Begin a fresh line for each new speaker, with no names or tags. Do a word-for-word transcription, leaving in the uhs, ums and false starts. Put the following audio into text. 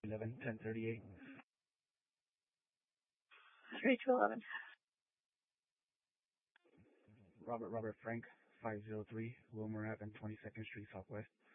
eleven ten thirty-eight.
three to eleven.
Robert Robert Frank, five zero three Wilmer Ave, twenty-second Street Southwest.